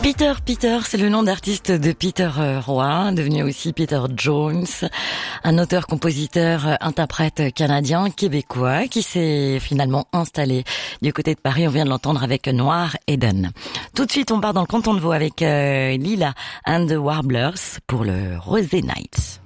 Peter, c'est le nom d'artiste de Peter Roy, devenu aussi Peter Jones, un auteur, compositeur, interprète canadien, québécois, qui s'est finalement installé du côté de Paris. On vient de l'entendre avec Noir Eden. Tout de suite, on part dans le canton de Vaud avec Lila and the Warblers pour le Rosé Night.